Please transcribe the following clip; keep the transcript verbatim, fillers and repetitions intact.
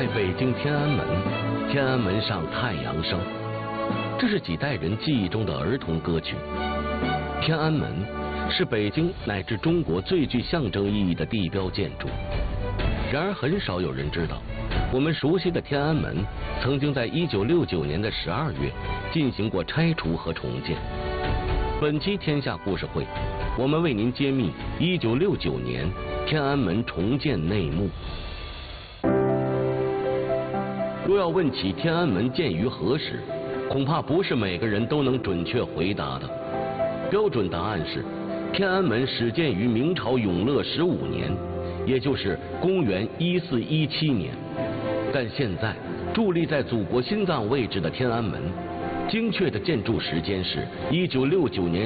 在北京天安门，天安门上太阳升，这是几代人记忆中的儿童歌曲。天安门是北京乃至中国最具象征意义的地标建筑。然而，很少有人知道，我们熟悉的天安门曾经在一九六九年的十二月进行过拆除和重建。本期天下故事会，我们为您揭秘一九六九年天安门重建内幕。若要问起天安门建于何时，恐怕不是每个人都能准确回答的。标准答案是，天安门始建于明朝永乐十五年，也就是公元一四一七年。但现在伫立在祖国心脏位置的天安门，精确的建筑时间是一九六九年